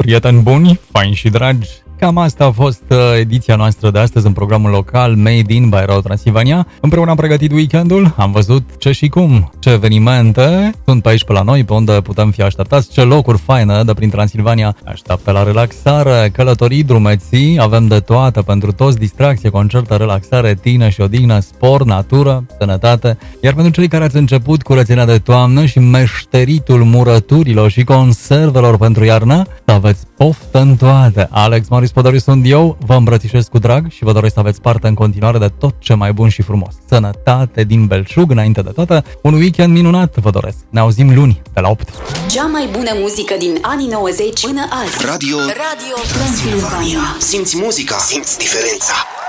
prieteni buni, faini și dragi. Cam asta a fost ediția noastră de astăzi în programul local Made in by Radio Transilvania. Împreună am pregătit weekendul, am văzut ce și cum, ce evenimente sunt pe aici pe la noi, pe unde putem fi așteptați, ce locuri faine de prin Transilvania așteaptă la relaxare, călătorii, drumeții, avem de toate pentru toți, distracție, concerte, relaxare, tine și odihnă, sport, natură, sănătate. Iar pentru cei care ați început curățenia de toamnă și meșteritul murăturilor și conservelor pentru iarnă, să aveți poftă în toate. Alex Marius Podoriu sunt eu, vă îmbrățișez cu drag și vă doresc să aveți parte în continuare de tot ce mai bun și frumos. Sănătate din belșug, înainte de toate, un weekend minunat vă doresc. Ne auzim luni, pe la 8. Cea mai bună muzică din anii 90 până azi. Radio Transilvania. Simți muzica, simți diferența.